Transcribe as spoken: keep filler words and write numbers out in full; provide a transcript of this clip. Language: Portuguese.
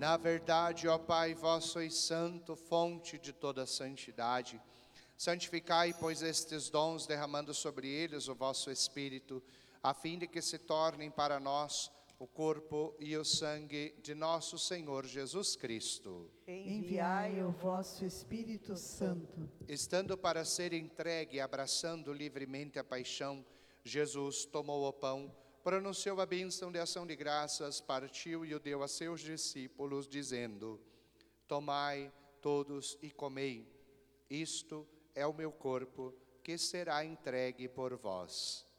Na verdade, ó Pai, vós sois santo, fonte de toda santidade. Santificai, pois, estes dons, derramando sobre eles o vosso Espírito, a fim de que se tornem para nós o corpo e o sangue de nosso Senhor Jesus Cristo. Enviai o vosso Espírito Santo. Estando para ser entregue, abraçando livremente a paixão, Jesus tomou o pão, pronunciou a bênção de ação de graças, partiu e o deu a seus discípulos, dizendo: tomai todos e comei, isto é o meu corpo, que será entregue por vós.